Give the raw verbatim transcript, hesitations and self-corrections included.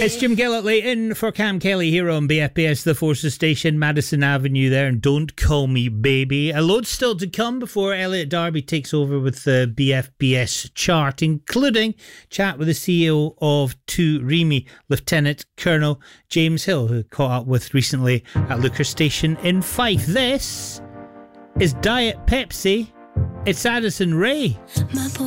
It's Jim Gillitley in for Cam Kelly here on B F B S, the Forces Station, Madison Avenue there, and Don't Call Me Baby. A load still to come before Elliot Darby takes over with the B F B S chart, including chat with the C E O of two R E M I, Lieutenant Colonel James Hill, who caught up with recently at Looker Station in Fife. This is Diet Pepsi. It's Addison Rae.